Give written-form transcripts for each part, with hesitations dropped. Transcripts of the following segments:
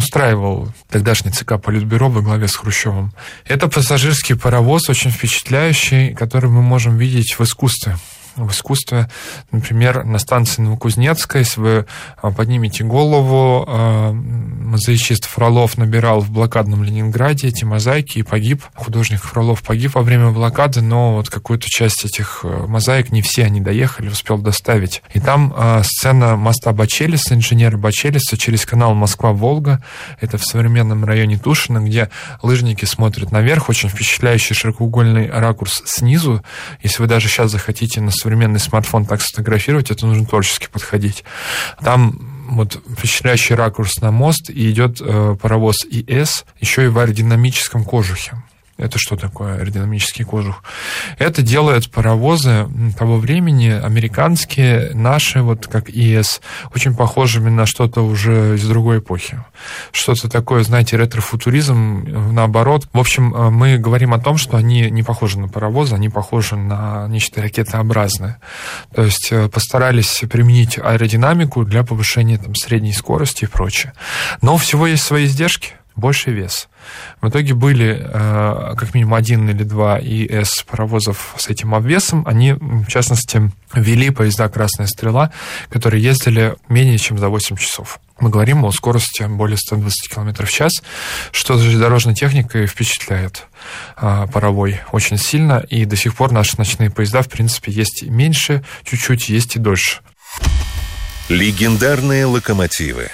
устраивал тогдашний ЦК Политбюро во главе с Хрущевым. Это пассажирский паровоз, очень впечатляющий, который мы можем видеть в искусстве. В искусстве, например, на станции Новокузнецкой, если вы поднимете голову, мозаичист Фролов набирал в блокадном Ленинграде эти мозаики и погиб. Художник Фролов погиб во время блокады, но вот какую-то часть этих мозаик, не все они доехали, успел доставить. И там сцена моста Бачелиса, инженера Бачелиса через канал Москва-Волга. Это в современном районе Тушино, где лыжники смотрят наверх. Очень впечатляющий широкоугольный ракурс снизу. Если вы даже сейчас захотите на современный смартфон так сфотографировать, это нужно творчески подходить. Там вот впечатляющий ракурс на мост, и идет паровоз ИС, еще и в аэродинамическом кожухе. Это что такое аэродинамический кожух? Это делают паровозы того времени, американские, наши, вот как ИС, очень похожими на что-то уже из другой эпохи. Что-то такое, знаете, ретро-футуризм, наоборот. В общем, мы говорим о том, что они не похожи на паровозы, они похожи на нечто ракетообразное. То есть постарались применить аэродинамику для повышения там средней скорости и прочее. Но у всего есть свои издержки. Больший вес. В итоге были как минимум 1 или 2 ИС паровозов с этим обвесом. Они, в частности, вели поезда «Красная стрела», которые ездили менее чем за 8 часов. Мы говорим о скорости более 120 км в час, что железнодорожной техникой впечатляет паровой очень сильно. И до сих пор наши ночные поезда, в принципе, есть и меньше, чуть-чуть, есть и дольше. Легендарные локомотивы.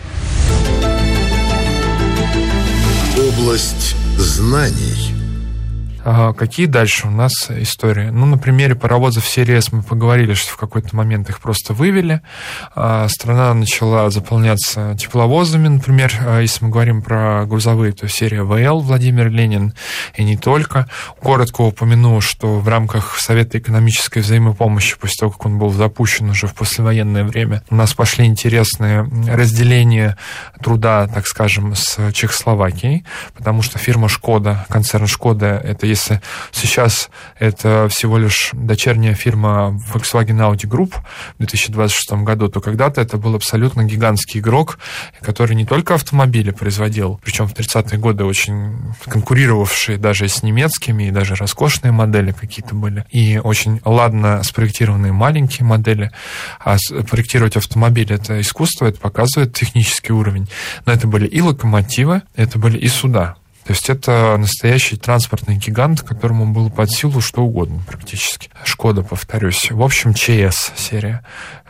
Область знаний. Какие дальше у нас истории? Ну, на примере паровозов серии С мы поговорили, что в какой-то момент их просто вывели. Страна начала заполняться тепловозами, например, если мы говорим про грузовые, то серия ВЛ Владимир Ленин и не только. Коротко упомяну, что в рамках Совета экономической взаимопомощи, после того, как он был запущен уже в послевоенное время, у нас пошли интересные разделения труда, так скажем, с Чехословакией, потому что фирма «Шкода», концерн «Шкода», это если сейчас это всего лишь дочерняя фирма Volkswagen Audi Group в 2026 году, то когда-то это был абсолютно гигантский игрок, который не только автомобили производил, причем в 30-е годы очень конкурировавшие даже с немецкими, и даже роскошные модели какие-то были, и очень ладно спроектированные маленькие модели. А проектировать автомобиль — это искусство, это показывает технический уровень. Но это были и локомотивы, это были и суда. То есть это настоящий транспортный гигант, которому было под силу что угодно практически. Шкода, повторюсь. В общем, ЧС серия.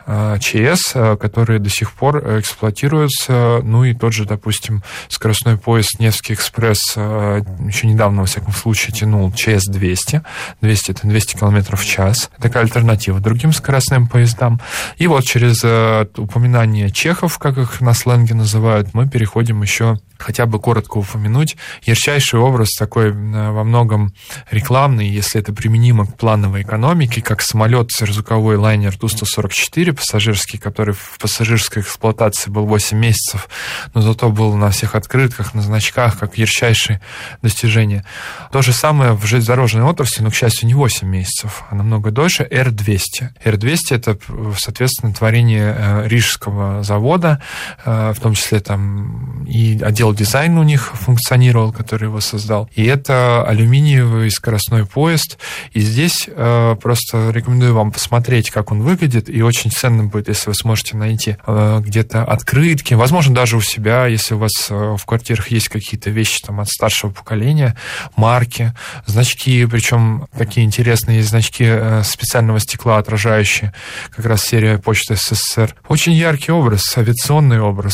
ЧС, которые до сих пор эксплуатируются, ну и тот же, допустим, скоростной поезд Невский экспресс еще недавно, во всяком случае, тянул ЧС-200. 200 — это 200 км в час. Такая альтернатива другим скоростным поездам. И вот через упоминание чехов, как их на сленге называют, мы переходим еще хотя бы коротко упомянуть ярчайший образ такой во многом рекламный, если это применимо к плановой экономике, как самолет сверхзвуковой лайнер Ту-144 пассажирский, который в пассажирской эксплуатации был 8 месяцев, но зато был на всех открытках, на значках, как ярчайшее достижение. То же самое в железнодорожной отрасли, но, к счастью, не 8 месяцев, а намного дольше, Р-200. Р-200 — это, соответственно, творение Рижского завода, в том числе там и отдел дизайна у них функционировал, который его создал. И это алюминиевый скоростной поезд. И здесь просто рекомендую вам посмотреть, как он выглядит. И очень ценно будет, если вы сможете найти где-то открытки. Возможно, даже у себя, если у вас в квартирах есть какие-то вещи там от старшего поколения, марки, значки. Причем такие интересные есть значки специального стекла, отражающие как раз серия Почты СССР. Очень яркий образ, авиационный образ.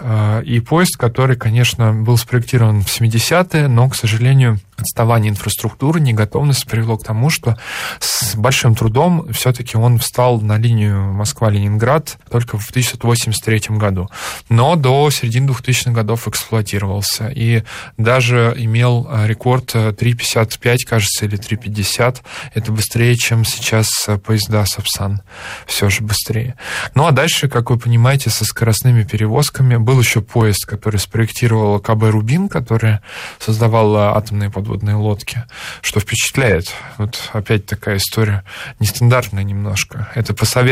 И поезд, который, конечно, был спроектирован в 70-е, но, к сожалению, отставание инфраструктуры, неготовность привело к тому, что с большим трудом все-таки он встал на линию Москва-Ленинград только в 1983 году. Но до середины 2000-х годов эксплуатировался и даже имел рекорд 3,55, кажется, или 3,50. Это быстрее, чем сейчас поезда Сапсан. Все же быстрее. Ну а дальше, как вы понимаете, со скоростными перевозками был еще поезд, который спроектировал КБ «Рубин», который создавал атомные подводные лодки, что впечатляет. Вот опять такая история нестандартная немножко. Это по-советски, как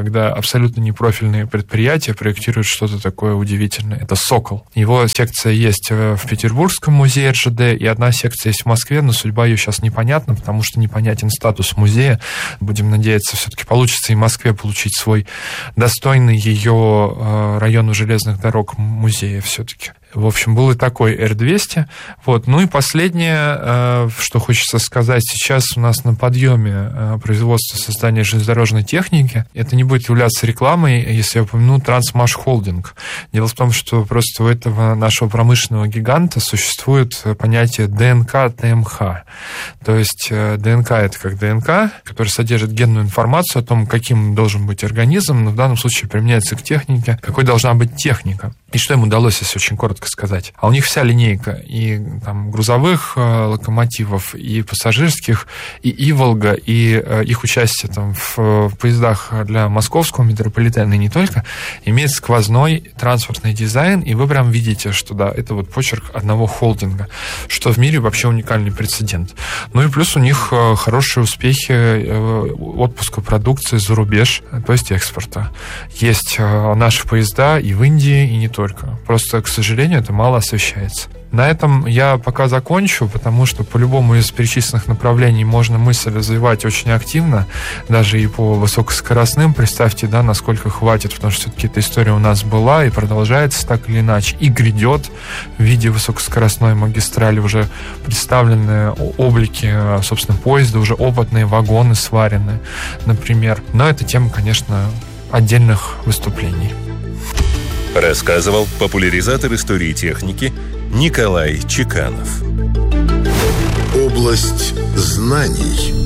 когда абсолютно непрофильные предприятия проектируют что-то такое удивительное. Это «Сокол». Его секция есть в Петербургском музее РЖД, и одна секция есть в Москве, но судьба ее сейчас непонятна, потому что непонятен статус музея. Будем надеяться, все-таки получится и Москве получить свой достойный ее району железных дорог музея все-таки. В общем, был и такой Р-200. Вот. Ну и последнее, что хочется сказать, сейчас у нас на подъеме производство создания железнодорожной техники. Это не будет являться рекламой, если я упомяну Трансмаш Холдинг. Дело в том, что просто у этого нашего промышленного гиганта существует понятие ДНК-ТМХ. То есть ДНК — это как ДНК, который содержит генную информацию о том, каким должен быть организм, но в данном случае применяется к технике, какой должна быть техника. И что им удалось, если очень коротко сказать. А у них вся линейка и там грузовых локомотивов, и пассажирских, и Иволга, и их участие там в поездах для московского метрополитена и не только, имеет сквозной транспортный дизайн, и вы прям видите, что да, это вот почерк одного холдинга, что в мире вообще уникальный прецедент. Ну и плюс у них хорошие успехи отпуска продукции за рубеж, то есть экспорта. Есть наши поезда и в Индии, и не только. Просто, к сожалению, это мало освещается. На этом я пока закончу, потому что по любому из перечисленных направлений можно мысль развивать очень активно, даже и по высокоскоростным. Представьте, да, насколько хватит, потому что все-таки эта история у нас была и продолжается так или иначе, и грядет в виде высокоскоростной магистрали, уже представленные облики, собственно, поезда, уже опытные вагоны сварены, например. Но это тема, конечно, отдельных выступлений. Рассказывал популяризатор истории техники Николай Чеканов. Область знаний.